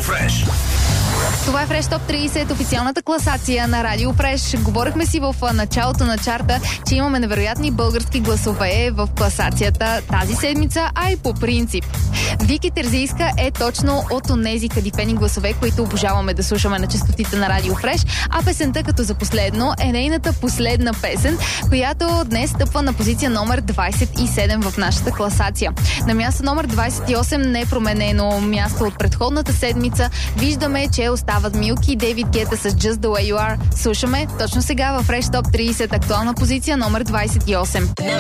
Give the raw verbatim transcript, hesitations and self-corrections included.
Fresh. Това е Fresh Top трийсет, официалната класация на Радио Fresh. Говорихме си в началото на чарта, че имаме невероятни български гласове в класацията тази седмица, а и по принцип. Вики Терзийска е точно от онези кадифени гласове, които обожаваме да слушаме на честотите на Радио Fresh, а песента като за последно е нейната последна песен, която днес стъпва на позиция номер двайсет и седем в нашата класация. На място номер двайсет и осем непроменено място от предходната седмица. Виждаме, че остават Милки и Дейвид Гета с Just the Way You Are. Слушаме точно сега в Fresh Top трийсет, актуална позиция номер двайсет и осем.